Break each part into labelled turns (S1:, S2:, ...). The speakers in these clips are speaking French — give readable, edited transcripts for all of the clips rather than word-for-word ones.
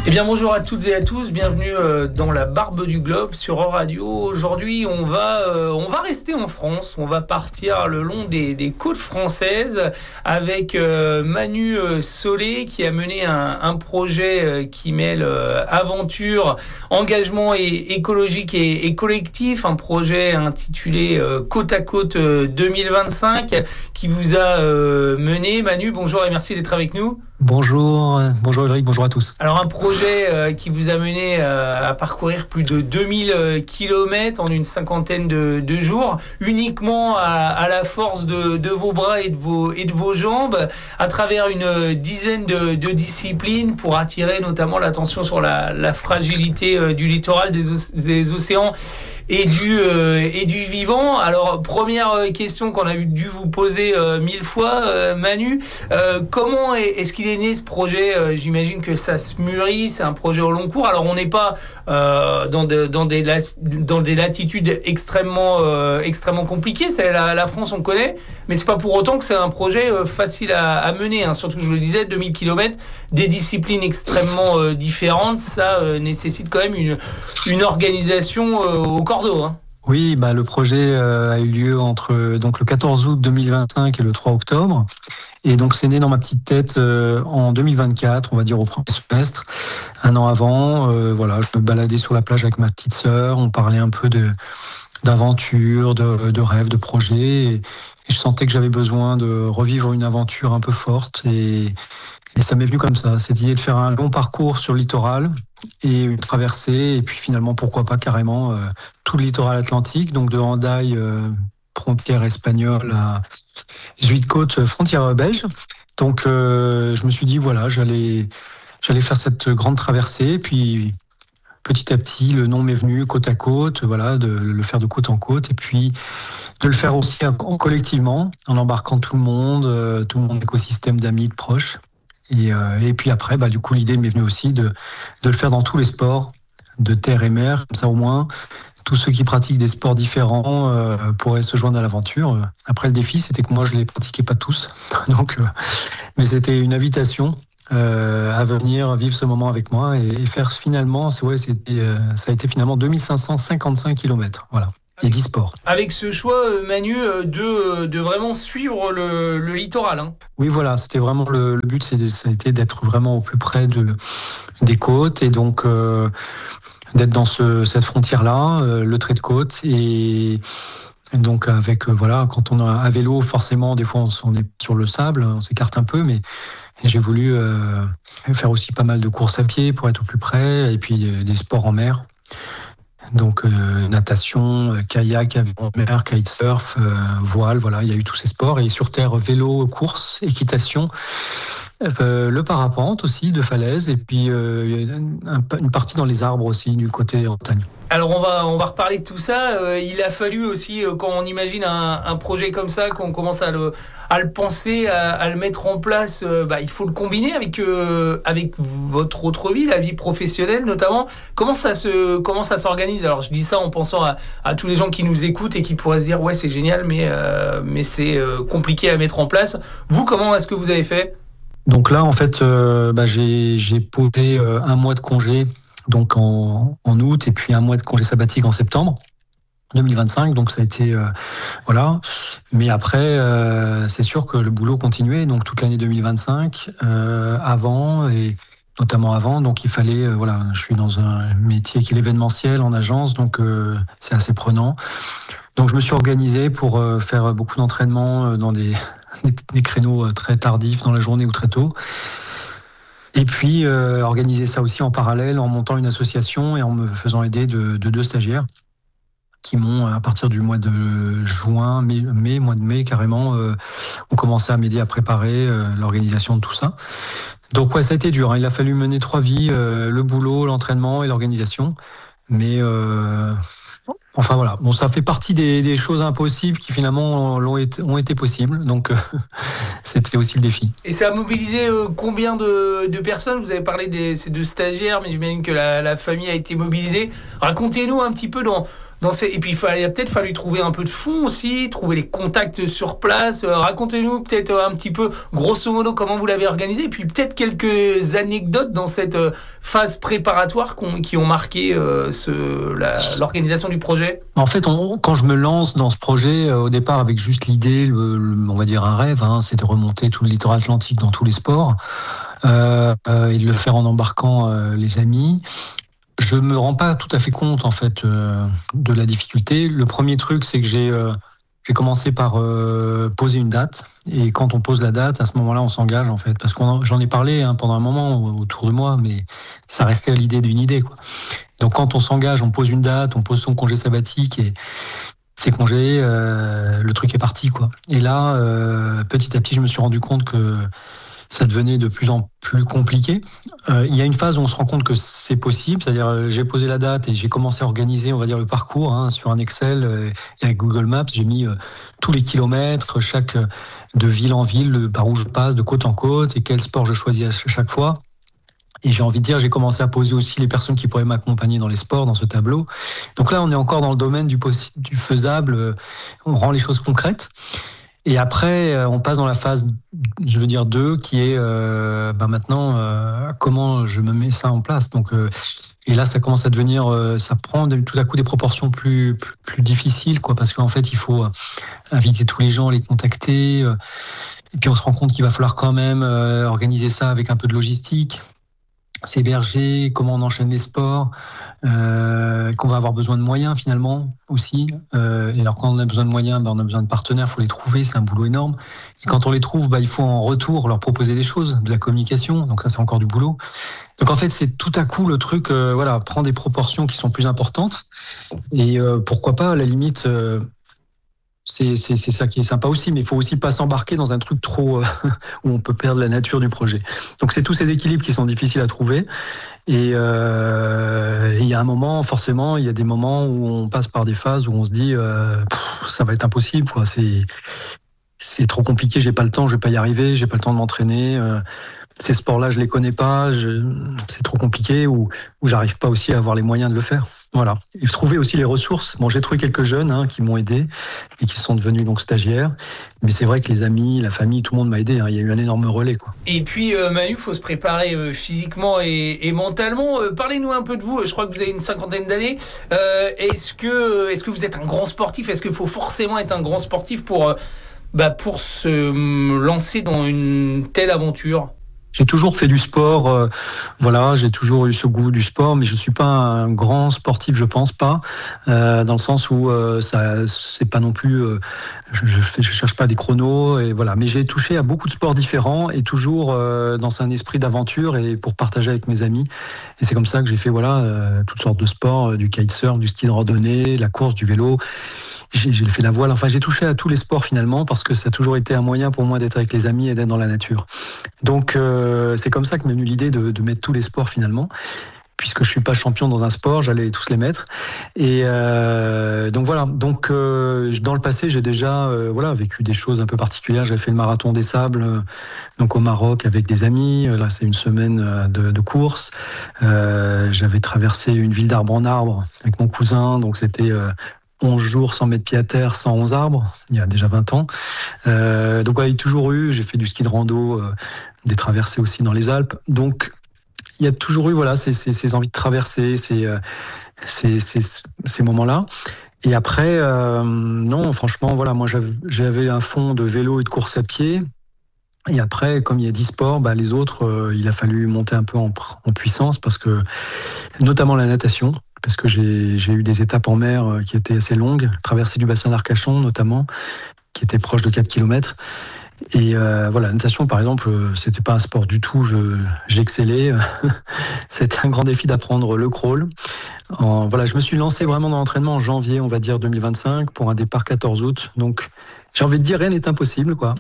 S1: Eh bien bonjour à toutes et à tous, bienvenue dans la Barbe du Globe sur Euradio. Aujourd'hui on va rester en France, on va partir le long des côtes françaises avec Manu Solé qui a mené un projet qui mêle aventure, engagement écologique et collectif, un projet intitulé Côte à Côte 2025 qui vous a mené. Manu, bonjour et merci d'être avec nous.
S2: Bonjour Ulrich, bonjour à tous.
S1: Alors un projet qui vous a mené à parcourir plus de 2000 kilomètres en une cinquantaine de jours, uniquement à la force de vos bras et de vos jambes, à travers une dizaine de disciplines pour attirer notamment l'attention sur la fragilité du littoral, des océans et du vivant. Alors première question qu'on a dû vous poser 1000 fois, Manu, comment est-ce qu'il est né ce projet? J'imagine que ça se mûrit, c'est un projet au long cours. Alors on n'est pas dans des latitudes extrêmement compliquées. C'est la France, on connaît, mais c'est pas pour autant que c'est un projet facile à mener. Hein. Surtout, je le disais, 2000 kilomètres, des disciplines extrêmement différentes, ça nécessite quand même une organisation au cordeau. Hein.
S2: Oui, le projet a eu lieu entre donc le 14 août 2025 et le 3 octobre. Et donc c'est né dans ma petite tête en 2024, on va dire au premier semestre, un an avant. Je me baladais sur la plage avec ma petite sœur, on parlait un peu d'aventure, de rêves, de projets. Et je sentais que j'avais besoin de revivre une aventure un peu forte. Et ça m'est venu comme ça, cette idée de faire un long parcours sur le littoral et une traversée. Et puis finalement, pourquoi pas carrément tout le littoral atlantique, donc de Hendaye, frontière espagnole, à Zuidcote, frontière belge. Donc je me suis dit j'allais faire cette grande traversée, puis petit à petit le nom m'est venu, côte à côte, de le faire de côte en côte, et puis de le faire aussi collectivement, en embarquant tout le monde, mon écosystème d'amis, de proches. Et puis après, du coup, l'idée m'est venue aussi de le faire dans tous les sports, de terre et mer, comme ça au moins tous ceux qui pratiquent des sports différents pourraient se joindre à l'aventure. Après, le défi, c'était que moi, je les pratiquais pas tous. Donc, mais c'était une invitation à venir vivre ce moment avec moi et faire finalement, ça a été finalement 2555 kilomètres. Voilà. Et 10 sports.
S1: Avec ce choix, Manu, de vraiment suivre le littoral. Hein.
S2: Oui, voilà, c'était vraiment le but, ça a été d'être vraiment au plus près des côtes et donc d'être dans cette frontière-là, le trait de côte, et donc avec quand on a à vélo, forcément des fois on est sur le sable, on s'écarte un peu, mais j'ai voulu faire aussi pas mal de courses à pied pour être au plus près, et puis des sports en mer. Donc natation, kayak, avion en mer, kitesurf, voile, il y a eu tous ces sports. Et sur terre, vélo, course, équitation, le parapente aussi, de falaise, et puis une partie dans les arbres aussi, du côté montagne.
S1: Alors on va reparler de tout ça. Il a fallu aussi, quand on imagine un projet comme ça, qu'on commence à le penser, à le mettre en place, il faut le combiner avec votre autre vie, la vie professionnelle notamment. Comment ça s'organise? Alors je dis ça en pensant à tous les gens qui nous écoutent et qui pourraient se dire ouais, c'est génial, mais c'est compliqué à mettre en place. Vous, comment est-ce que vous avez fait?
S2: Donc là, en fait, j'ai posé un mois de congé donc en août, et puis un mois de congé sabbatique en septembre 2025, donc ça a été mais après c'est sûr que le boulot continuait, donc toute l'année 2025 notamment avant, donc il fallait je suis dans un métier qui est l'événementiel en agence, donc c'est assez prenant, donc je me suis organisé pour faire beaucoup d'entraînements dans des créneaux très tardifs dans la journée ou très tôt. Et puis organiser ça aussi en parallèle en montant une association et en me faisant aider de 2 stagiaires qui m'ont, à partir du mois de juin, mois de mai carrément, ont commencé à m'aider à préparer l'organisation de tout ça. Donc ça a été dur, hein. Il a fallu mener 3 vies, le boulot, l'entraînement et l'organisation. Mais ça fait partie des choses impossibles qui finalement ont été possibles. Donc c'était aussi le défi.
S1: Et ça a mobilisé combien de personnes? Vous avez parlé de ces 2 stagiaires, mais j'imagine que la famille a été mobilisée. Racontez-nous un petit peu Et puis il a peut-être fallu trouver un peu de fonds aussi, trouver les contacts sur place. Racontez-nous peut-être un petit peu, grosso modo, comment vous l'avez organisé, et puis peut-être quelques anecdotes dans cette phase préparatoire qui ont marqué l'organisation du projet.
S2: En fait, quand je me lance dans ce projet, au départ avec juste l'idée, on va dire un rêve, c'est de remonter tout le littoral atlantique dans tous les sports, et de le faire en embarquant les amis. Je me rends pas tout à fait compte en fait de la difficulté. Le premier truc, c'est que j'ai commencé par poser une date, et quand on pose la date, à ce moment-là, on s'engage en fait, parce que j'en ai parlé pendant un moment autour de moi, mais ça restait à l'idée d'une idée, quoi. Donc quand on s'engage, on pose une date, on pose son congé sabbatique et ses congés, le truc est parti, quoi. Et là, petit à petit, je me suis rendu compte que ça devenait de plus en plus compliqué. Il y a une phase où on se rend compte que c'est possible, c'est-à-dire j'ai posé la date et j'ai commencé à organiser, on va dire, le parcours sur un Excel et avec Google Maps. J'ai mis tous les kilomètres, de ville en ville, par où je passe, de côte en côte, et quel sport je choisis à chaque fois. Et j'ai envie de dire, j'ai commencé à poser aussi les personnes qui pourraient m'accompagner dans les sports, dans ce tableau. Donc là, on est encore dans le domaine du faisable. On rend les choses concrètes. Et après, on passe dans la phase, 2, qui est maintenant comment je me mets ça en place. Donc, et là, ça commence à devenir, ça prend tout à coup des proportions plus difficiles, quoi, parce qu'en fait, il faut inviter tous les gens, les contacter. Et puis, on se rend compte qu'il va falloir quand même organiser ça avec un peu de logistique, s'héberger, comment on enchaîne les sports, qu'on va avoir besoin de moyens finalement aussi. Et alors quand on a besoin de moyens, on a besoin de partenaires, il faut les trouver, c'est un boulot énorme. Et quand on les trouve, il faut en retour leur proposer des choses, de la communication, donc ça c'est encore du boulot. Donc en fait c'est tout à coup le truc prend des proportions qui sont plus importantes. Et pourquoi pas à la limite... C'est ça qui est sympa aussi, mais il faut aussi pas s'embarquer dans un truc trop où on peut perdre la nature du projet. Donc c'est tous ces équilibres qui sont difficiles à trouver. Et il y a un moment, forcément, il y a des moments où on passe par des phases où on se dit ça va être impossible, quoi. C'est trop compliqué, j'ai pas le temps, je vais pas y arriver, j'ai pas le temps de m'entraîner. Ces sports-là, je les connais pas, c'est trop compliqué, ou j'arrive pas aussi à avoir les moyens de le faire. Voilà. Et trouver aussi les ressources. Bon, j'ai trouvé quelques jeunes qui m'ont aidé et qui sont devenus donc stagiaires. Mais c'est vrai que les amis, la famille, tout le monde m'a aidé. Il y a eu un énorme relais, quoi.
S1: Et puis, Manu, il faut se préparer physiquement et mentalement. Parlez-nous un peu de vous. Je crois que vous avez une 50aine d'années. Est-ce que vous êtes un grand sportif ? Est-ce qu'il faut forcément être un grand sportif pour se lancer dans une telle aventure ?
S2: J'ai toujours fait du sport, j'ai toujours eu ce goût du sport, mais je suis pas un grand sportif, je pense pas, dans le sens où ça, c'est pas non plus, je cherche pas des chronos et voilà. Mais j'ai touché à beaucoup de sports différents et toujours dans un esprit d'aventure et pour partager avec mes amis. Et c'est comme ça que j'ai fait toutes sortes de sports, du kitesurf, du ski de randonnée, la course, du vélo. J'ai fait la voile, j'ai touché à tous les sports finalement parce que ça a toujours été un moyen pour moi d'être avec les amis et d'être dans la nature. Donc c'est comme ça que m'est venue l'idée de mettre tous les sports finalement. Puisque je suis pas champion dans un sport, j'allais tous les mettre. Et donc voilà. Donc dans le passé, j'ai déjà vécu des choses un peu particulières. J'avais fait le marathon des sables, donc au Maroc avec des amis. Là, c'est une semaine de course. J'avais traversé une ville d'arbre en arbre avec mon cousin, donc c'était 11 jours sans mettre pied à terre, 111 arbres, il y a déjà 20 ans. Donc il y a toujours eu, j'ai fait du ski de rando, des traversées aussi dans les Alpes. Donc il y a toujours eu ces envies de traverser, ces moments-là. Et après, non, franchement, moi j'avais un fond de vélo et de course à pied. Et après, comme il y a 10 sports, les autres, il a fallu monter un peu en puissance parce que, notamment la natation, parce que j'ai eu des étapes en mer qui étaient assez longues, traversée du bassin d'Arcachon notamment, qui était proche de 4 km. Et la natation, par exemple, c'était pas un sport du tout, j'excellais. C'était un grand défi d'apprendre le crawl. Je me suis lancé vraiment dans l'entraînement en janvier, on va dire 2025, pour un départ 14 août. Donc, j'ai envie de dire, rien n'est impossible, quoi.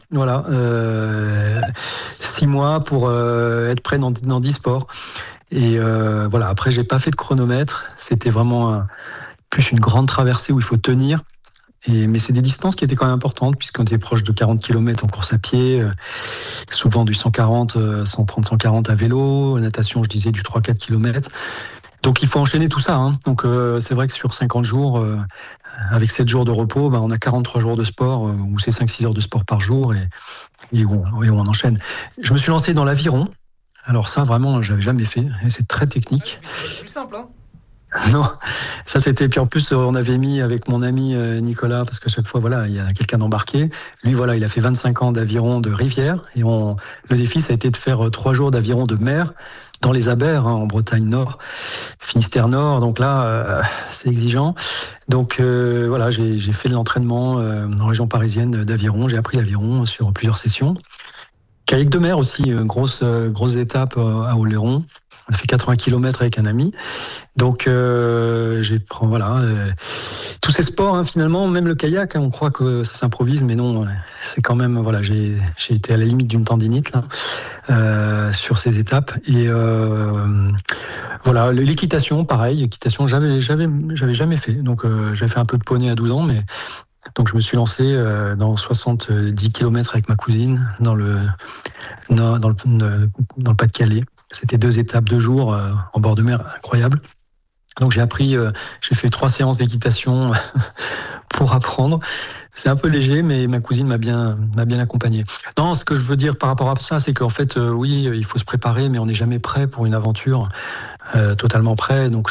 S2: 6 mois pour être prêt dans 10 sports. Et après, j'ai pas fait de chronomètre. C'était vraiment plus une grande traversée où il faut tenir. Mais c'est des distances qui étaient quand même importantes, puisqu'on était proche de 40 km en course à pied, souvent du 130, 140 à vélo, natation, je disais, du 3-4 km. Donc il faut enchaîner tout ça. Donc c'est vrai que sur 50 jours, avec 7 jours de repos, on a 43 jours de sport, où c'est 5-6 heures de sport par jour, et on enchaîne. Je me suis lancé dans l'aviron. Alors ça, vraiment, je l'avais jamais fait. Et c'est très technique.
S1: C'est le plus simple, hein.
S2: Non, ça c'était. Puis en plus, on avait mis avec mon ami Nicolas, parce qu'à chaque fois, voilà, il y a quelqu'un d'embarqué. Lui, voilà, il a fait 25 ans d'aviron de rivière, et le défi, ça a été de faire 3 jours d'aviron de mer dans les Abers, en Bretagne Nord, Finistère Nord. Donc là, c'est exigeant. Donc voilà, j'ai fait de l'entraînement en région parisienne d'aviron. J'ai appris l'aviron sur plusieurs sessions. Kayak de mer aussi, grosse étape à Oléron. On a fait 80 km avec un ami. Donc tous ces sports, finalement, même le kayak, on croit que ça s'improvise, mais non, c'est quand même, voilà, j'ai été à la limite d'une tendinite là, sur ces étapes. Et voilà, l'équitation, pareil, j'avais jamais fait. Donc j'avais fait un peu de poney à 12 ans, mais donc je me suis lancé dans 70 km avec ma cousine dans le Pas-de-Calais. C'était 2 étapes, 2 jours en bord de mer, incroyable. Donc j'ai fait 3 séances d'équitation pour apprendre. C'est un peu léger, mais ma cousine m'a bien accompagné. Non, ce que je veux dire par rapport à ça, c'est qu'en fait, oui, il faut se préparer, mais on n'est jamais prêt pour une aventure, totalement prêt. Donc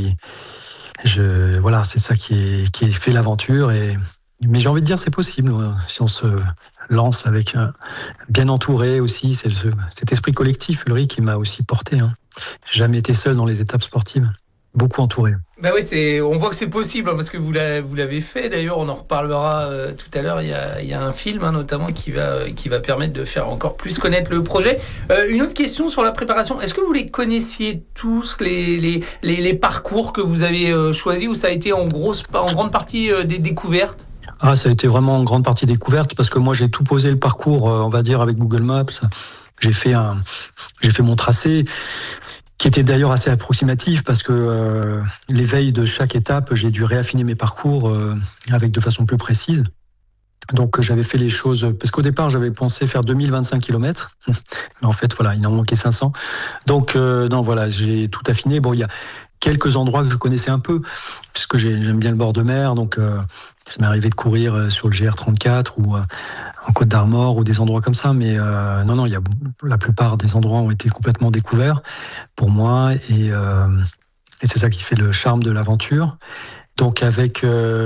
S2: voilà, c'est ça qui fait l'aventure. Mais j'ai envie de dire, c'est possible si on se lance avec bien entouré aussi. C'est cet esprit collectif, Ulrich, qui m'a aussi porté. J'ai jamais été seul dans les étapes sportives. Beaucoup entouré.
S1: Bah oui, on voit que c'est possible parce que vous l'avez fait. D'ailleurs, on en reparlera tout à l'heure. Il y a un film notamment qui va permettre de faire encore plus connaître le projet. Une autre question sur la préparation. Est-ce que vous les connaissiez tous les parcours que vous avez choisis, ou ça a été en grande partie des découvertes?
S2: Ça a été vraiment en grande partie découverte, parce que moi j'ai tout posé le parcours, on va dire, avec Google Maps. J'ai fait mon tracé, qui était d'ailleurs assez approximatif, parce que les veilles de chaque étape, j'ai dû réaffiner mes parcours de façon plus précise. Donc j'avais fait les choses, parce qu'au départ j'avais pensé faire 2025 km, mais en fait voilà, il en manquait 500. Donc non, voilà, j'ai tout affiné. Bon, il y a quelques endroits que je connaissais un peu, puisque j'aime bien le bord de mer, donc ça m'est arrivé de courir sur le GR34 ou en Côte d'Armor ou des endroits comme ça, mais non, la plupart des endroits ont été complètement découverts pour moi, et c'est ça qui fait le charme de l'aventure. Donc avec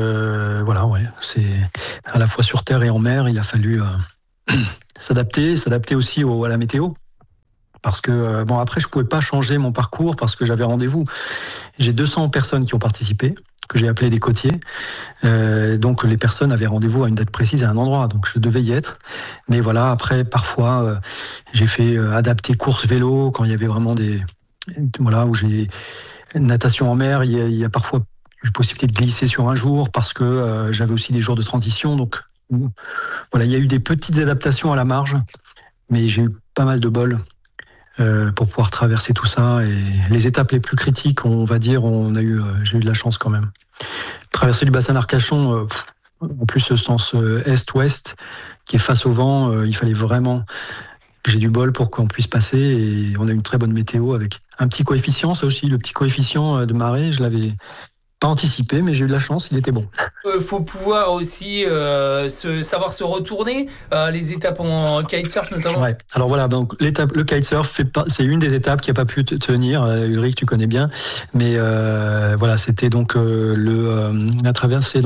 S2: c'est à la fois sur terre et en mer, il a fallu s'adapter aussi à la météo. Parce que après je pouvais pas changer mon parcours parce que j'avais rendez-vous. J'ai 200 personnes qui ont participé, que j'ai appelé des côtiers. Donc les personnes avaient rendez-vous à une date précise à un endroit, donc je devais y être. Mais voilà, après parfois j'ai fait adapter course vélo quand il y avait vraiment où j'ai natation en mer. Il y a parfois eu possibilité de glisser sur un jour parce que j'avais aussi des jours de transition. Donc voilà, il y a eu des petites adaptations à la marge, mais j'ai eu pas mal de bol pour pouvoir traverser tout ça. Et les étapes les plus critiques, on va dire, j'ai eu de la chance quand même. Traverser du bassin d'Arcachon, en plus ce sens est-ouest, qui est face au vent, il fallait vraiment que j'ai du bol pour qu'on puisse passer, et on a une très bonne météo avec un petit coefficient. Ça aussi, le petit coefficient de marée, je l'avais pas anticipé, mais j'ai eu de la chance, il était bon.
S1: Faut pouvoir aussi savoir se retourner, les étapes en kitesurf notamment. Ouais.
S2: Alors voilà, donc le kitesurf c'est une des étapes qui a pas pu tenir. Ulrich, tu connais bien, mais voilà, c'était donc la traversée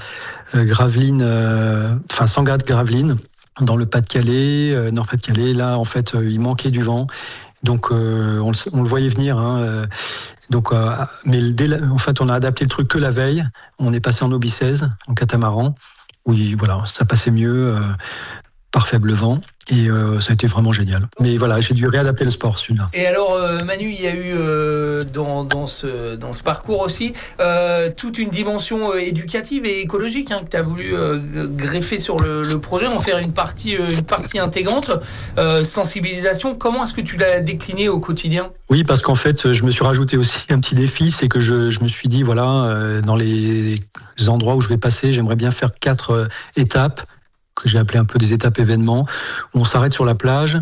S2: Gravelines, Sangatte-Gravelines, dans le Pas-de-Calais, Nord-Pas-de-Calais. Là, en fait, il manquait du vent, donc on le voyait venir. Donc, mais en fait, on a adapté le truc que la veille. On est passé en Obi 16, en catamaran. Oui, voilà, ça passait mieux par faible vent, et ça a été vraiment génial. Mais voilà, j'ai dû réadapter le sport, celui-là.
S1: Et alors, Manu, il y a eu dans ce parcours aussi toute une dimension éducative et écologique que tu as voulu greffer sur le projet, en faire une partie intégrante. Sensibilisation, comment est-ce que tu l'as décliné au quotidien ?
S2: Oui, parce qu'en fait, je me suis rajouté aussi un petit défi, c'est que je me suis dit, voilà, dans les endroits où je vais passer, j'aimerais bien faire 4 étapes, que j'ai appelé un peu des étapes événements, où on s'arrête sur la plage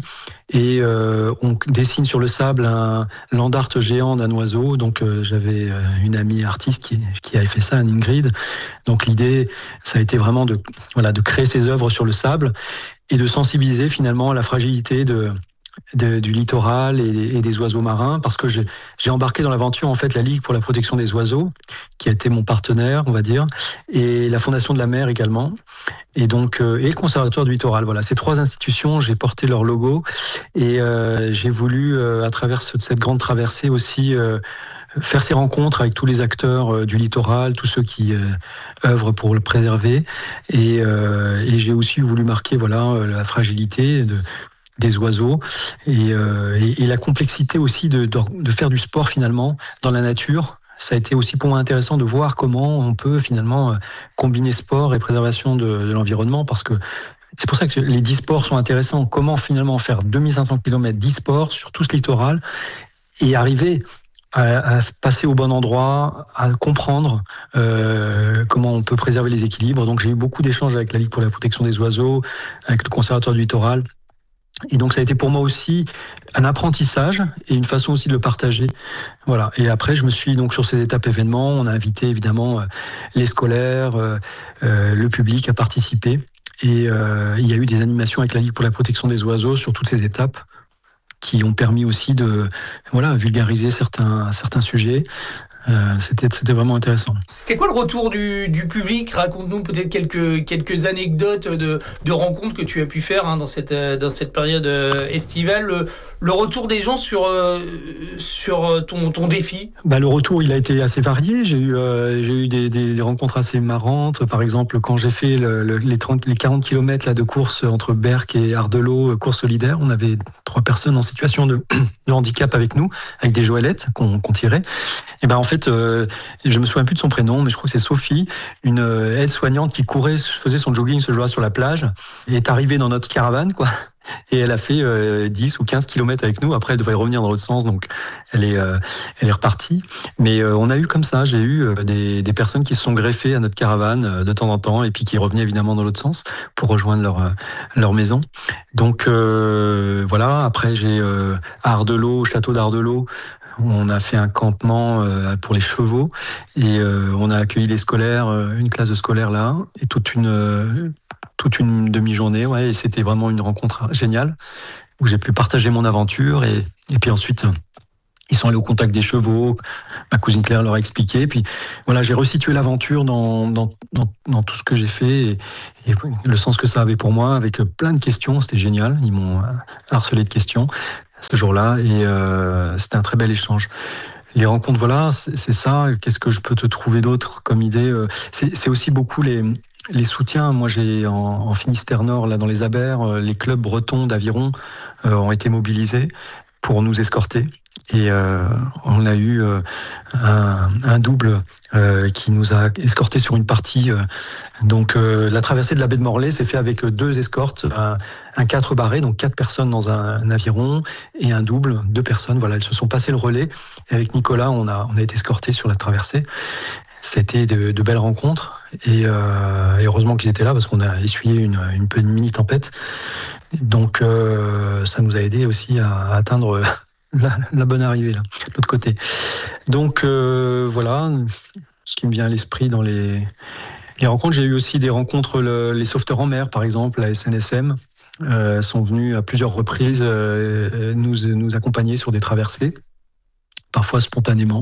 S2: et on dessine sur le sable un landarte géant d'un oiseau. Donc j'avais une amie artiste qui avait fait ça, Ingrid. Donc l'idée, ça a été vraiment de créer ces œuvres sur le sable et de sensibiliser finalement à la fragilité du littoral et des oiseaux marins, parce que j'ai embarqué dans l'aventure en fait la Ligue pour la protection des oiseaux, qui a été mon partenaire, on va dire, et la Fondation de la mer également, et donc et le Conservatoire du littoral. Voilà, ces trois institutions, j'ai porté leur logo et j'ai voulu à travers cette grande traversée aussi faire ces rencontres avec tous les acteurs du littoral, tous ceux qui œuvrent pour le préserver, et j'ai aussi voulu marquer la fragilité des oiseaux et la complexité aussi de faire du sport finalement dans la nature. Ça a été aussi pour moi intéressant de voir comment on peut finalement combiner sport et préservation de l'environnement, parce que c'est pour ça que les 10 sports sont intéressants. Comment finalement faire 2500 km 10 sports sur tout ce littoral et arriver à passer au bon endroit, à comprendre comment on peut préserver les équilibres. Donc j'ai eu beaucoup d'échanges avec la Ligue pour la protection des oiseaux, avec le Conservatoire du littoral. Et donc ça a été pour moi aussi un apprentissage et une façon aussi de le partager. Voilà. Et après, je me suis donc sur ces étapes événements, on a invité évidemment les scolaires, le public à participer. Et il y a eu des animations avec la Ligue pour la protection des oiseaux sur toutes ces étapes qui ont permis aussi de vulgariser certains sujets. C'était vraiment intéressant.
S1: C'était quoi le retour du public ? Raconte-nous peut-être quelques anecdotes de rencontres que tu as pu faire dans cette période estivale. Le retour des gens sur ton défi.
S2: Le retour, il a été assez varié. J'ai eu des rencontres assez marrantes. Par exemple, quand j'ai fait les 40 km de course entre Berck et Ardelot, course solidaire, on avait 3 personnes en situation de handicap avec nous, avec des joëlettes qu'on tirait. Et en fait, je me souviens plus de son prénom, mais je crois que c'est Sophie, une aide-soignante qui faisait son jogging ce jour-là sur la plage, et est arrivée dans notre caravane, quoi. Et elle a fait 10 ou 15 kilomètres avec nous. Après, elle devait revenir dans l'autre sens, donc elle est repartie. Mais on a eu comme ça, j'ai eu des personnes qui se sont greffées à notre caravane de temps en temps, et puis qui revenaient évidemment dans l'autre sens pour rejoindre leur maison. Donc voilà. Après, j'ai à Ardelot, au château d'Ardelot, on a fait un campement pour les chevaux, et on a accueilli les scolaires, une classe de scolaires là, et toute une demi-journée, et c'était vraiment une rencontre géniale où j'ai pu partager mon aventure, et puis ensuite ils sont allés au contact des chevaux, ma cousine Claire leur a expliqué, et puis voilà, j'ai resitué l'aventure dans tout ce que j'ai fait, et le sens que ça avait pour moi, avec plein de questions. C'était génial, ils m'ont harcelé de questions ce jour-là, et c'était un très bel échange. Les rencontres, voilà, c'est ça. Qu'est-ce que je peux te trouver d'autre comme idée ? C'est aussi beaucoup les soutiens. Moi, j'ai en Finistère Nord, là dans les Abers, les clubs bretons d'aviron ont été mobilisés pour nous escorter. Et on a eu un double qui nous a escortés sur une partie. Donc la traversée de la baie de Morlaix s'est fait avec 2 escortes, un 4 barré, donc 4 personnes dans un aviron, et un double, 2 personnes. Voilà, elles se sont passées le relais. Et avec Nicolas, on a été escortés sur la traversée. C'était de belles rencontres, et heureusement qu'ils étaient là, parce qu'on a essuyé une mini tempête. Donc ça nous a aidé aussi à atteindre la bonne arrivée là, de l'autre côté. Donc voilà ce qui me vient à l'esprit dans les rencontres. J'ai eu aussi des rencontres, les sauveteurs en mer, par exemple, la SNSM sont venus à plusieurs reprises nous accompagner sur des traversées, parfois spontanément.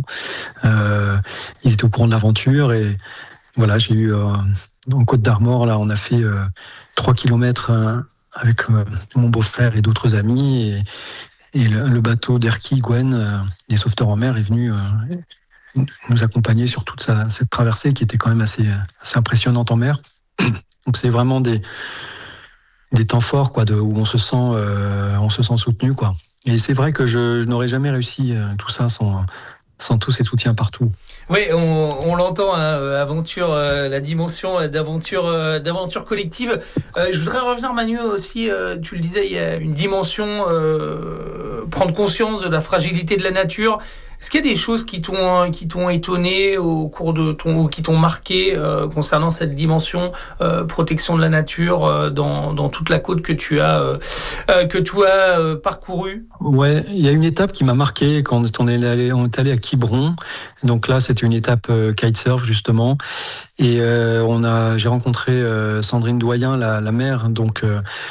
S2: Ils étaient au courant de l'aventure, et voilà, j'ai eu en Côte d'Armor, là on a fait 3 kilomètres avec mon beau-frère et d'autres amis, et le bateau d'Erquy, Gwen, des sauveteurs en mer, est venu nous accompagner sur toute cette traversée qui était quand même assez impressionnante en mer. Donc c'est vraiment des temps forts, quoi, où on se sent soutenu, quoi. Et c'est vrai que je n'aurais jamais réussi tout ça sans tous ces soutiens partout.
S1: Oui, on l'entend, aventure, la dimension d'aventure collective. Je voudrais revenir, Manu, aussi, tu le disais, il y a une dimension, prendre conscience de la fragilité de la nature. Est-ce qu'il y a des choses qui t'ont étonné au cours ou qui t'ont marqué concernant cette dimension protection de la nature dans toute la côte que tu as parcourue?
S2: Ouais, il y a une étape qui m'a marqué quand on est allé à Quiberon. Donc là, c'était une étape kitesurf justement, et j'ai rencontré Sandrine Doyen, la mère donc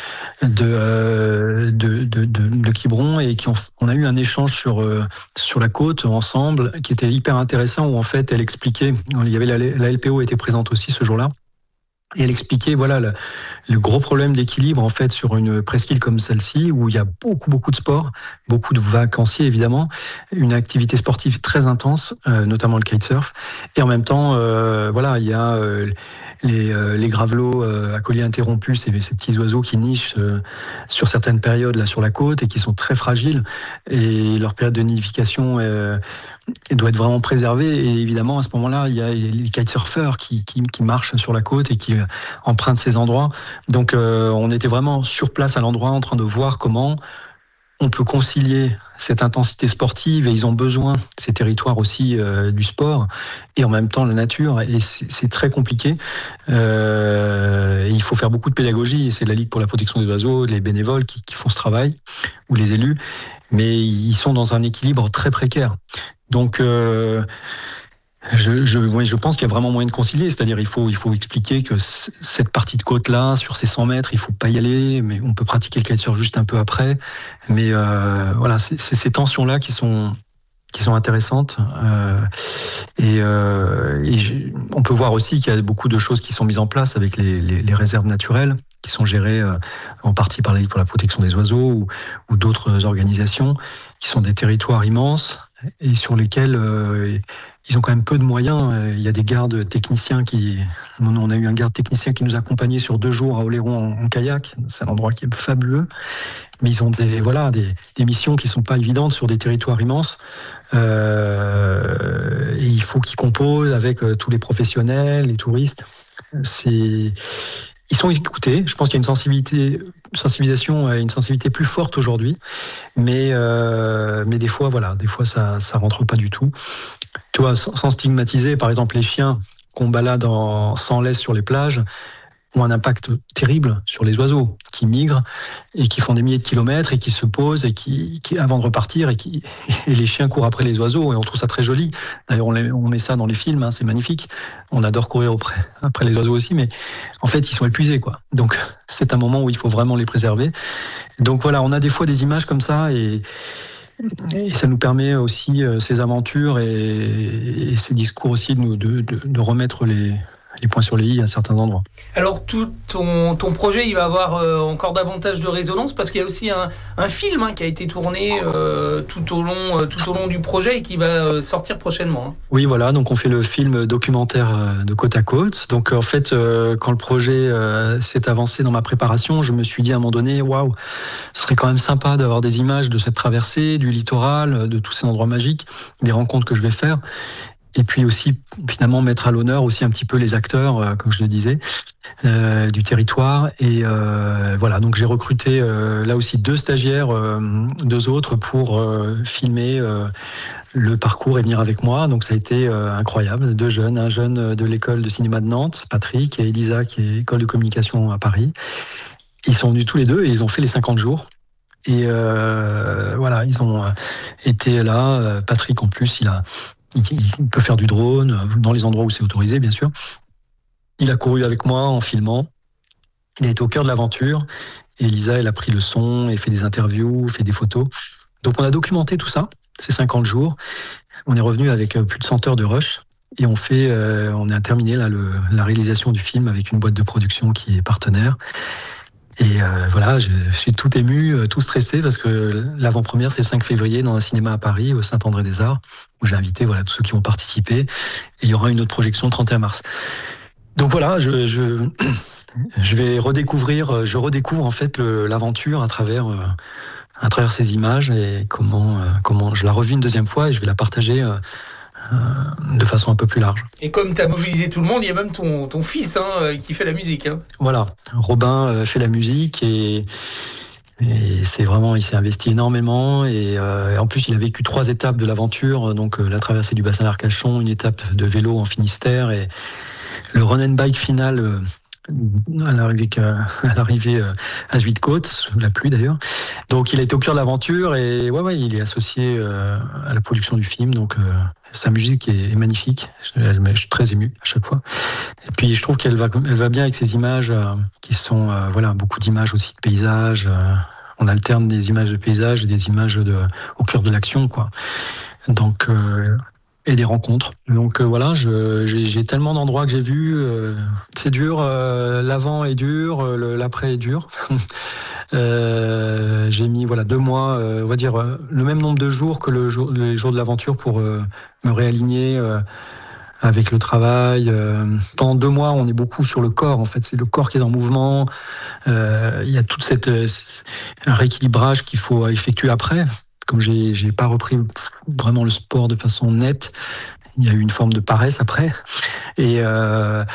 S2: de Quiberon, et on a eu un échange sur la côte ensemble qui était hyper intéressant, où en fait elle expliquait, il y avait la LPO était présente aussi ce jour-là. Et elle expliquait le gros problème d'équilibre en fait sur une presqu'île comme celle-ci, où il y a beaucoup de sports, beaucoup de vacanciers évidemment, une activité sportive très intense, notamment le kitesurf, et en même temps il y a les gravelots à collier interrompu, ces petits oiseaux qui nichent sur certaines périodes là sur la côte et qui sont très fragiles, et leur période de nidification doit être vraiment préservée. Et évidemment, à ce moment-là, il y a les kitesurfers qui marchent sur la côte et qui empruntent ces endroits. Donc, on était vraiment sur place à l'endroit en train de voir comment on peut concilier cette intensité sportive, et ils ont besoin, ces territoires aussi, du sport, et en même temps la nature, et c'est très compliqué. Et il faut faire beaucoup de pédagogie, et c'est la Ligue pour la protection des oiseaux, les bénévoles qui font ce travail, ou les élus, mais ils sont dans un équilibre très précaire. Donc, je pense qu'il y a vraiment moyen de concilier, c'est-à-dire il faut expliquer que cette partie de côte-là, sur ces 100 mètres, il faut pas y aller, mais on peut pratiquer le kitesurf juste un peu après. Mais voilà, c'est ces tensions-là qui sont intéressantes. On peut voir aussi qu'il y a beaucoup de choses qui sont mises en place avec les réserves naturelles, qui sont gérées en partie par la Ligue pour la protection des oiseaux ou d'autres organisations, qui sont des territoires immenses et sur lesquels ils ont quand même peu de moyens. Il y a des gardes techniciens on a eu un garde technicien qui nous a accompagnés sur 2 jours à Oléron en kayak. C'est un endroit qui est fabuleux. Mais ils ont des missions qui sont pas évidentes sur des territoires immenses. Et il faut qu'ils composent avec tous les professionnels, les touristes. Ils sont écoutés. Je pense qu'il y a une sensibilisation plus forte aujourd'hui. Mais des fois ça rentre pas du tout. Tu vois, sans stigmatiser, par exemple, les chiens qu'on balade sans laisse sur les plages ont un impact terrible sur les oiseaux qui migrent et qui font des milliers de kilomètres et qui se posent et qui avant de repartir et les chiens courent après les oiseaux, et on trouve ça très joli. D'ailleurs, on met ça dans les films, hein, c'est magnifique. On adore courir après les oiseaux aussi, mais en fait, ils sont épuisés, quoi. Donc, c'est un moment où il faut vraiment les préserver. Donc voilà, on a des fois des images comme ça, et ça nous permet aussi, ces aventures et ces discours aussi de remettre les points sur les i à certains endroits.
S1: Alors tout ton projet, il va avoir encore davantage de résonance, parce qu'il y a aussi un film qui a été tourné tout au long du projet et qui va sortir prochainement.
S2: Oui, voilà, donc on fait le film documentaire de Côte à Côte. Donc en fait, quand le projet s'est avancé dans ma préparation, je me suis dit à un moment donné, waouh, ce serait quand même sympa d'avoir des images de cette traversée, du littoral, de tous ces endroits magiques, des rencontres que je vais faire. Et puis aussi, finalement, mettre à l'honneur aussi un petit peu les acteurs, comme je le disais, du territoire. Et voilà, donc j'ai recruté là aussi 2 stagiaires, 2 autres, pour filmer le parcours et venir avec moi. Donc ça a été incroyable. 2 jeunes, un jeune de l'école de cinéma de Nantes, Patrick, et Elisa, qui est école de communication à Paris. Ils sont venus tous les 2 et ils ont fait les 50 jours. Et voilà, ils ont été là. Patrick, en plus, il peut faire du drone dans les endroits où c'est autorisé, bien sûr. Il a couru avec moi en filmant. Il a été au cœur de l'aventure. Et Elisa, elle a pris le son et fait des interviews, fait des photos. Donc on a documenté tout ça, ces 50 jours. On est revenu avec plus de 100 heures de rush. Et on a terminé là la réalisation du film avec une boîte de production qui est partenaire. Et voilà, je suis tout ému, tout stressé, parce que l'avant-première, c'est le 5 février dans un cinéma à Paris, au Saint-André-des-Arts, où j'ai invité tous ceux qui vont participer. Et il y aura une autre projection le 31 mars. Donc voilà, je redécouvre en fait l'aventure à travers ces images, et comment je la revis une deuxième fois, et je vais la partager de façon un peu plus large.
S1: Et comme tu as mobilisé tout le monde, il y a même ton fils qui fait la musique.
S2: Voilà, Robin fait la musique, et Et c'est vraiment, il s'est investi énormément et en plus il a vécu 3 étapes de l'aventure, donc la traversée du bassin d'Arcachon, une étape de vélo en Finistère et le run and bike final à l'arrivée à Zuidcote, sous la pluie d'ailleurs. Donc il a été au cœur de l'aventure et ouais, il est associé à la production du film. Donc sa musique est magnifique. Je suis très ému à chaque fois. Et puis je trouve qu'elle va bien avec ces images qui sont beaucoup d'images aussi de paysages. On alterne des images de paysages et des images au cœur de l'action, quoi. Donc et des rencontres. Donc j'ai tellement d'endroits que j'ai vus. C'est dur, l'avant est dur, l'après est dur. J'ai mis 2 mois, on va dire le même nombre de jours que les jours de l'aventure pour me réaligner avec le travail. Pendant 2 mois, on est beaucoup sur le corps. En fait, c'est le corps qui est en mouvement. Il y a toute un rééquilibrage qu'il faut effectuer après. Comme j'ai pas repris vraiment le sport de façon nette, il y a eu une forme de paresse après. Et là,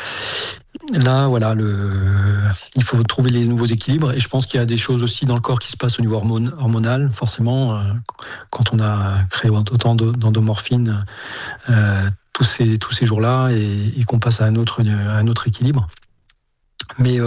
S2: il faut trouver les nouveaux équilibres. Et je pense qu'il y a des choses aussi dans le corps qui se passent au niveau hormonal. Forcément, quand on a créé autant d'endomorphine tous ces jours-là et qu'on passe à un autre équilibre. Mais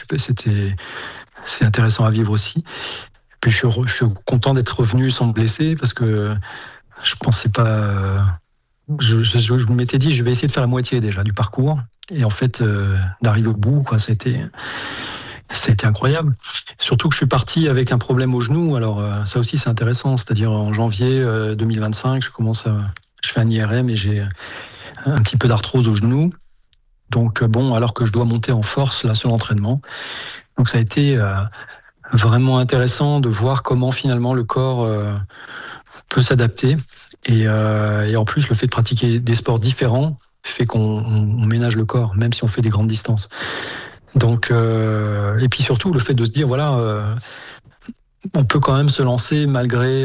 S2: c'est intéressant à vivre aussi. Puis je suis content d'être revenu sans me blesser parce que je pensais pas. Je m'étais dit, je vais essayer de faire la moitié déjà du parcours et en fait d'arriver au bout, quoi, ça a été incroyable. Surtout que je suis parti avec un problème au genou. Alors ça aussi c'est intéressant, c'est-à-dire en janvier 2025, je fais un IRM et j'ai un petit peu d'arthrose au genou. Donc alors que je dois monter en force là sur l'entraînement. Donc ça a été vraiment intéressant de voir comment finalement le corps peut s'adapter et en plus le fait de pratiquer des sports différents fait qu'on ménage le corps même si on fait des grandes distances. Donc et puis surtout le fait de se dire on peut quand même se lancer malgré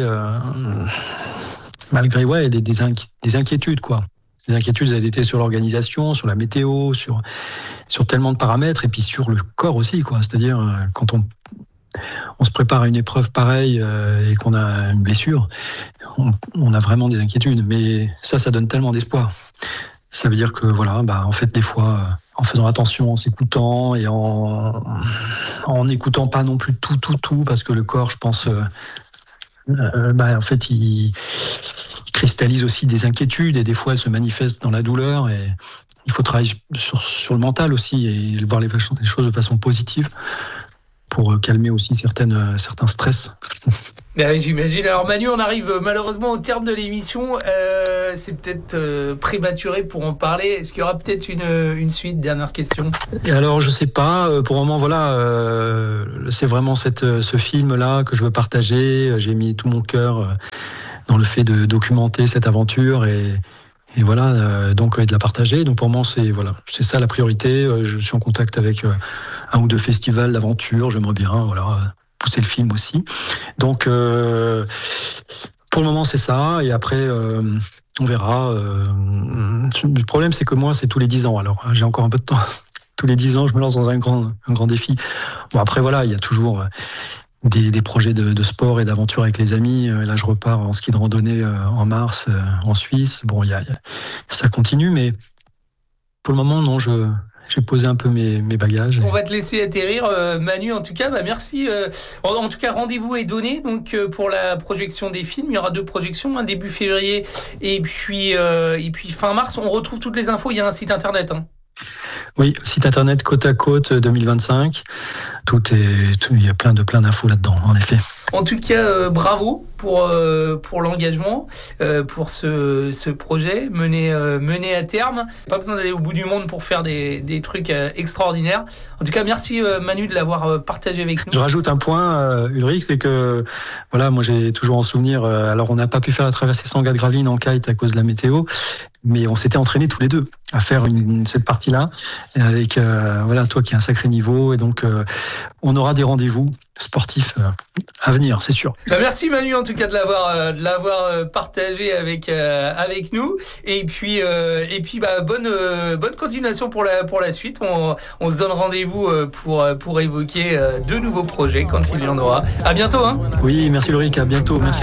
S2: des inquiétudes, quoi. Les inquiétudes, elles étaient sur l'organisation, sur la météo, sur tellement de paramètres et puis sur le corps aussi, quoi. C'est-à-dire quand on se prépare à une épreuve pareille et qu'on a une blessure, on a vraiment des inquiétudes. Mais ça donne tellement d'espoir. Ça veut dire que en fait, des fois, en faisant attention, en s'écoutant et en n'écoutant pas non plus tout, parce que le corps, je pense, en fait, il cristallise aussi des inquiétudes et des fois, elles se manifestent dans la douleur et il faut travailler sur le mental aussi et voir les choses de façon positive. Pour calmer aussi certains stress.
S1: J'imagine. Alors Manu, on arrive malheureusement au terme de l'émission. C'est peut-être prématuré pour en parler. Est-ce qu'il y aura peut-être une suite? Dernière question.
S2: Et alors je sais pas. Pour le moment, c'est vraiment ce film-là que je veux partager. J'ai mis tout mon cœur dans le fait de documenter cette aventure et donc de la partager. Donc pour moi c'est ça la priorité. Je suis en contact avec un ou 2 festivals d'aventure. J'aimerais bien pousser le film aussi. Donc pour le moment c'est ça et après on verra. Le problème c'est que moi c'est tous les 10 ans. Alors j'ai encore un peu de temps. Tous les 10 ans je me lance dans un grand défi. Bon après il y a toujours des projets de sport et d'aventure avec les amis. Là, je repars en ski de randonnée en mars en Suisse. Bon, ça continue, mais pour le moment, non, j'ai posé un peu mes bagages.
S1: On va te laisser atterrir, Manu. En tout cas, merci. En tout cas, rendez-vous est donné. Donc, pour la projection des films, il y aura 2 projections, début février et puis fin mars. On retrouve toutes les infos. Il y a un site internet.
S2: Oui, site internet Côte à Côte 2025. Il y a plein d'infos là-dedans, en effet.
S1: En tout cas, bravo pour l'engagement, pour ce projet mené à terme. Pas besoin d'aller au bout du monde pour faire des trucs extraordinaires. En tout cas, merci Manu de l'avoir partagé avec nous.
S2: Je rajoute un point, Ulrich, c'est que moi j'ai toujours en souvenir. Alors on n'a pas pu faire la traversée Sangat-Gravine en kite à cause de la météo, mais on s'était entraînés tous les deux à faire cette partie-là avec toi qui as un sacré niveau et donc on aura des rendez-vous sportifs à venir, c'est sûr.
S1: Merci Manu en tout cas de l'avoir partagé avec nous et puis bonne continuation pour la suite. On se donne rendez-vous pour évoquer de nouveaux projets quand il y en aura. À bientôt hein.
S2: Oui, merci Loïc, à bientôt. Merci.